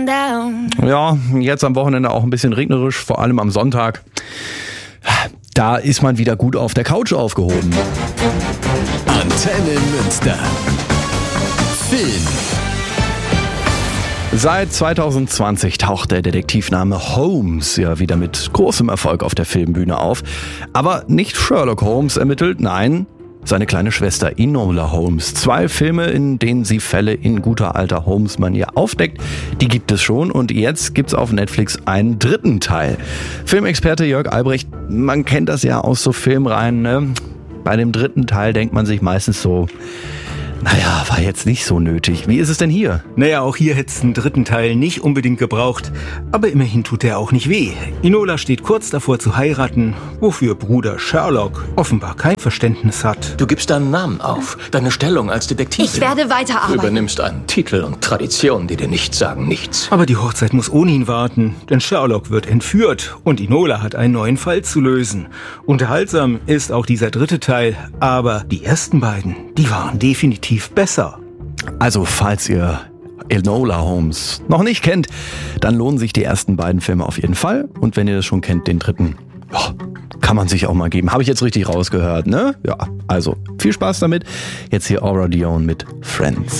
Ja, jetzt am Wochenende auch ein bisschen regnerisch, vor allem am Sonntag. Da ist man wieder gut auf der Couch aufgehoben. Antenne Münster. Film. Seit 2020 taucht der Detektivname Holmes ja wieder mit großem Erfolg auf der Filmbühne auf. Aber nicht Sherlock Holmes ermittelt, nein, seine kleine Schwester Enola Holmes. 2 Filme, in denen sie Fälle in guter alter Holmes-Manier aufdeckt, die gibt es schon und jetzt gibt's auf Netflix einen 3. Teil. Filmexperte Jörg Albrecht, man kennt das ja aus so Filmreihen, ne? Bei dem 3. Teil denkt man sich meistens so, naja, war jetzt nicht so nötig. Wie ist es denn hier? Naja, auch hier hätte es einen 3. Teil nicht unbedingt gebraucht. Aber immerhin tut der auch nicht weh. Enola steht kurz davor zu heiraten, wofür Bruder Sherlock offenbar kein Verständnis hat. Du gibst deinen Namen auf, deine Stellung als Detektivin. Ich werde weiterarbeiten. Du übernimmst einen Titel und Traditionen, die dir nichts sagen, nichts. Aber die Hochzeit muss ohne ihn warten, denn Sherlock wird entführt und Enola hat einen neuen Fall zu lösen. Unterhaltsam ist auch dieser 3. Teil, aber die ersten beiden, die waren definitiv besser. Also, falls ihr Enola Holmes noch nicht kennt, dann lohnen sich die ersten beiden Filme auf jeden Fall. Und wenn ihr das schon kennt, den 3. Kann man sich auch mal geben. Habe ich jetzt richtig rausgehört, ne? Ja, also viel Spaß damit. Jetzt hier Aura Dione mit Friends.